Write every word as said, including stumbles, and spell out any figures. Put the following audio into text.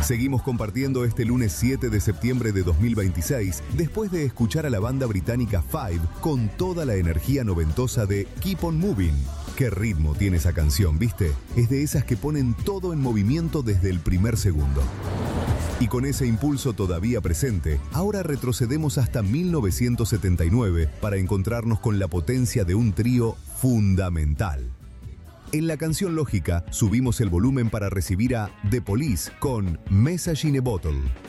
Seguimos compartiendo este lunes siete de septiembre de dos mil veintiséis, después de escuchar a la banda británica Five con toda la energía noventosa de Keep on Moving. Qué ritmo tiene esa canción, ¿viste? Es de esas que ponen todo en movimiento desde el primer segundo. Y con ese impulso todavía presente, ahora retrocedemos hasta mil novecientos setenta y nueve para encontrarnos con la potencia de un trío fundamental. En la canción Lógica, subimos el volumen para recibir a The Police con Message in a Bottle.